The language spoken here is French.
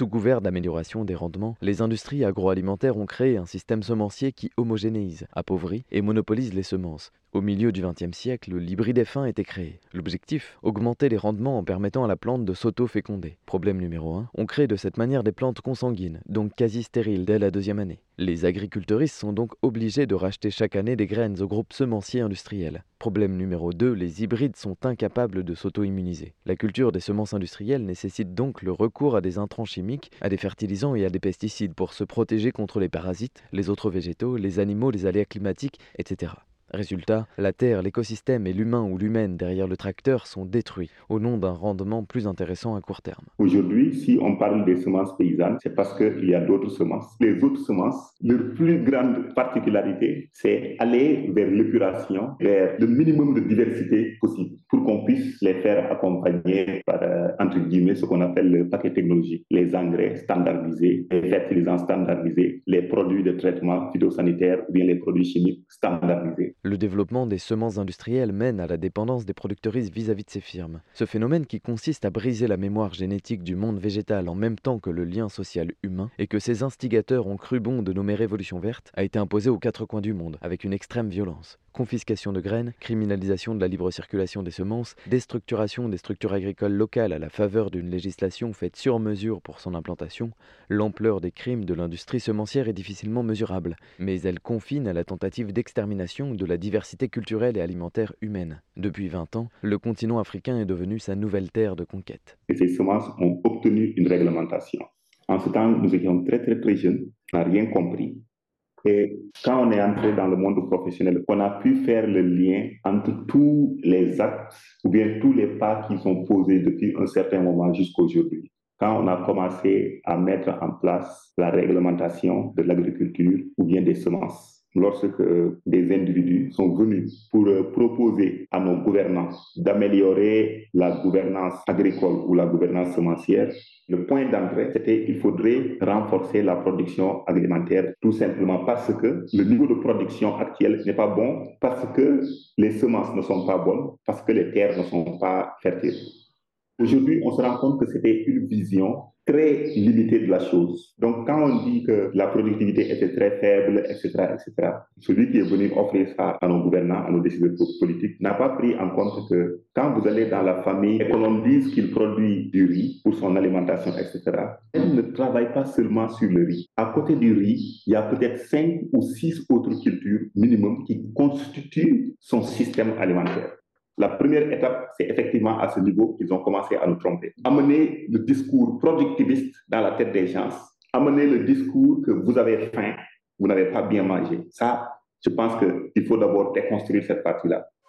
Sous couvert d'amélioration des rendements, les industries agroalimentaires ont créé un système semencier qui homogénéise, appauvrit et monopolise les semences. Au milieu du XXe siècle, l'hybride F1 a été créé. L'objectif, augmenter les rendements en permettant à la plante de s'auto-féconder. Problème numéro 1, on crée de cette manière des plantes consanguines, donc quasi stériles dès la deuxième année. Les agriculteuristes sont donc obligés de racheter chaque année des graines au groupe semencier industriel. Problème numéro 2, les hybrides sont incapables de s'auto-immuniser. La culture des semences industrielles nécessite donc le recours à des intrants chimiques, à des fertilisants et à des pesticides pour se protéger contre les parasites, les autres végétaux, les animaux, les aléas climatiques, etc. Résultat, la terre, l'écosystème et l'humain ou l'humaine derrière le tracteur sont détruits au nom d'un rendement plus intéressant à court terme. Aujourd'hui, si on parle des semences paysannes, c'est parce qu'il y a d'autres semences. Les autres semences, leur plus grande particularité, c'est aller vers l'épuration, vers le minimum de diversité possible pour qu'on puisse les faire accompagner par, entre guillemets, ce qu'on appelle le paquet technologique, les engrais standardisés, les fertilisants standardisés, les produits de traitement phytosanitaire ou bien les produits chimiques standardisés. Le développement des semences industrielles mène à la dépendance des producteuristes vis-à-vis de ces firmes. Ce phénomène qui consiste à briser la mémoire génétique du monde végétal en même temps que le lien social humain et que ces instigateurs ont cru bon de nommer Révolution verte a été imposé aux quatre coins du monde avec une extrême violence. Confiscation de graines, criminalisation de la libre circulation des semences, déstructuration des structures agricoles locales à la faveur d'une législation faite sur mesure pour son implantation, l'ampleur des crimes de l'industrie semencière est difficilement mesurable, mais elle confine à la tentative d'extermination de la diversité culturelle et alimentaire humaine. Depuis 20 ans, le continent africain est devenu sa nouvelle terre de conquête. Et ces semences ont obtenu une réglementation. En ce temps, nous étions très jeunes, on n'a rien compris. Et quand on est entré dans le monde professionnel, on a pu faire le lien entre tous les actes ou bien tous les pas qui sont posés depuis un certain moment jusqu'à aujourd'hui. Quand on a commencé à mettre en place la réglementation de l'agriculture ou bien des semences, lorsque des individus sont venus pour proposer à nos gouvernants d'améliorer la gouvernance agricole ou la gouvernance semencière, le point d'entrée, c'était qu'il faudrait renforcer la production alimentaire, tout simplement parce que le niveau de production actuel n'est pas bon, parce que les semences ne sont pas bonnes, parce que les terres ne sont pas fertiles. Aujourd'hui, on se rend compte que c'était une vision très limitée de la chose. Donc, quand on dit que la productivité était très faible, etc., celui qui est venu offrir ça à nos gouvernants, à nos décideurs politiques, n'a pas pris en compte que quand vous allez dans la famille et que l'on dise qu'il produit du riz pour son alimentation, etc., elle ne travaille pas seulement sur le riz. À côté du riz, il y a peut-être 5 ou 6 autres cultures minimum qui constituent son système alimentaire. La première étape, c'est effectivement à ce niveau qu'ils ont commencé à nous tromper. Amener le discours productiviste dans la tête des gens, amener le discours que vous avez faim, vous n'avez pas bien mangé. Ça, je pense qu'il faut d'abord déconstruire cette partie-là.